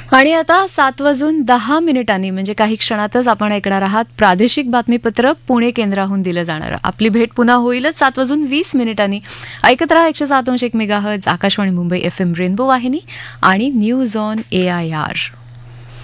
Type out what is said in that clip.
आणि आता 7:10 म्हणजे काही क्षणातच आपण ऐकणार आहात प्रादेशिक बातमीपत्र पुणे केंद्राहून दिलं जाणार. आपली भेट पुन्हा होईलच 7:20 ऐकत राहा 107.1 megahertz Akashvani Mumbai FM rainbow वाहिनी आणि न्यूज ऑन AIR.